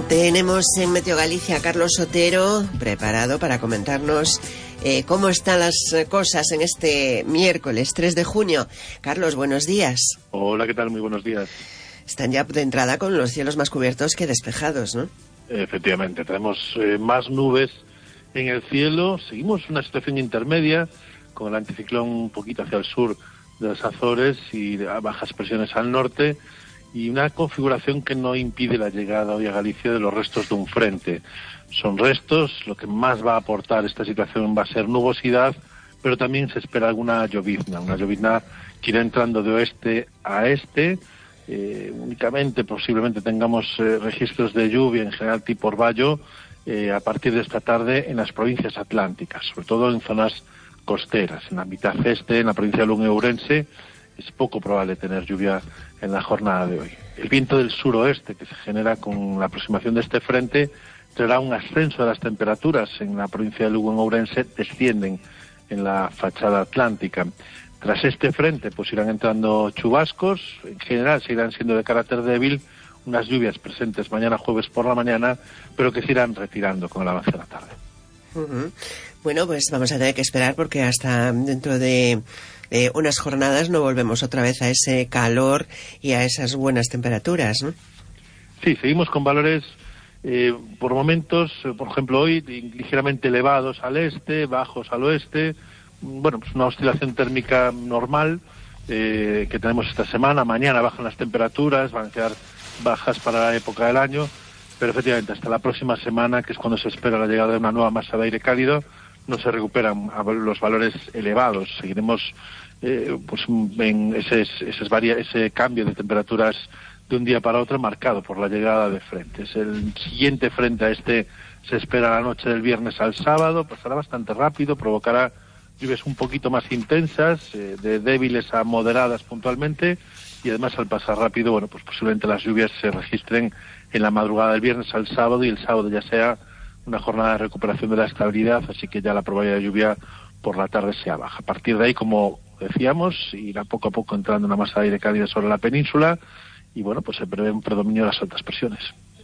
Tenemos en Meteo Galicia a Carlos Otero preparado para comentarnos cómo están las cosas en este miércoles 3 de junio. Carlos, buenos días. Hola, ¿qué tal? Muy buenos días. Están ya de entrada con los cielos más cubiertos que despejados, ¿no? Efectivamente, tenemos más nubes en el cielo. Seguimos una situación intermedia con el anticiclón un poquito hacia el sur de las Azores y bajas presiones al norte, y una configuración que no impide la llegada hoy a Galicia de los restos de un frente. Son restos, lo que más va a aportar esta situación va a ser nubosidad, pero también se espera alguna llovizna, una llovizna que irá entrando de oeste a este. Únicamente posiblemente tengamos registros de lluvia en general tipo orvallo a partir de esta tarde en las provincias atlánticas, sobre todo en zonas costeras. En la mitad este, en la provincia de Lugo y Ourense, es poco probable tener lluvia en la jornada de hoy. El viento del suroeste que se genera con la aproximación de este frente traerá un ascenso de las temperaturas. En la provincia de Lugo y Ourense descienden en la fachada atlántica. Tras este frente pues irán entrando chubascos, en general seguirán siendo de carácter débil, unas lluvias presentes mañana jueves por la mañana, pero que se irán retirando con el avance de la tarde. Bueno, pues vamos a tener que esperar porque hasta dentro de unas jornadas no volvemos otra vez a ese calor y a esas buenas temperaturas, ¿no? Sí, seguimos con valores por momentos, por ejemplo hoy, ligeramente elevados al este, bajos al oeste. Bueno, pues una oscilación térmica normal que tenemos esta semana. Mañana bajan las temperaturas, van a quedar bajas para la época del año, pero efectivamente hasta la próxima semana, que es cuando se espera la llegada de una nueva masa de aire cálido, no se recuperan los valores elevados. Seguiremos pues en ese cambio de temperaturas de un día para otro marcado por la llegada de frentes. El siguiente frente a este se espera la noche del viernes al sábado, pasará bastante rápido, provocará lluvias un poquito más intensas, de débiles a moderadas puntualmente, y además al pasar rápido, bueno, pues posiblemente las lluvias se registren en la madrugada del viernes al sábado, y el sábado ya sea una jornada de recuperación de la estabilidad, así que ya la probabilidad de lluvia por la tarde sea baja. A partir de ahí, como decíamos, irá poco a poco entrando una masa de aire cálida sobre la península, y bueno, pues se prevé un predominio de las altas presiones.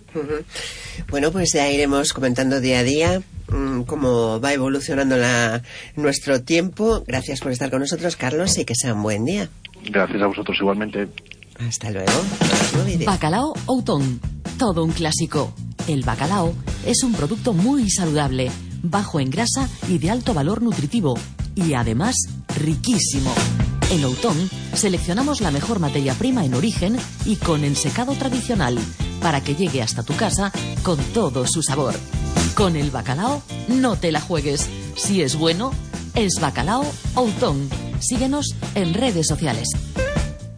Bueno, pues ya iremos comentando día a día cómo va evolucionando nuestro tiempo. Gracias por estar con nosotros, Carlos, y que sea un buen día. Gracias a vosotros igualmente. Hasta luego. Bacalao Outón, todo un clásico. El bacalao es un producto muy saludable, bajo en grasa y de alto valor nutritivo, y además riquísimo. En Outón seleccionamos la mejor materia prima en origen y con ensecado tradicional, para que llegue hasta tu casa con todo su sabor. Con el bacalao no te la juegues. Si es bueno, es Bacalao Outón. Síguenos en redes sociales.